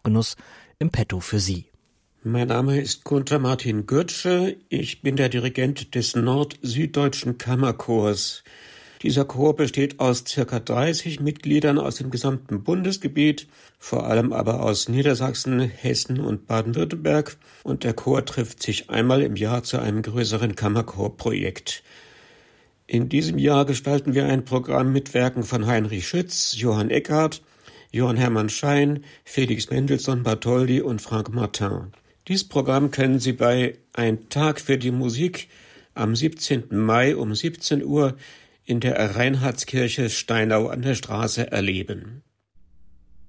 Hörgenuss im Petto für Sie. Mein Name ist Gunther Martin Gürtsche. Ich bin der Dirigent des Nord-Süddeutschen Kammerchors. Dieser Chor besteht aus ca. 30 Mitgliedern aus dem gesamten Bundesgebiet, vor allem aber aus Niedersachsen, Hessen und Baden-Württemberg. Und der Chor trifft sich einmal im Jahr zu einem größeren Kammerchorprojekt. In diesem Jahr gestalten wir ein Programm mit Werken von Heinrich Schütz, Johann Eckart, Johann Hermann Schein, Felix Mendelssohn Bartholdy und Frank Martin. Dieses Programm können Sie bei Ein Tag für die Musik am 17. Mai um 17 Uhr in der Reinhardskirche Steinau an der Straße erleben.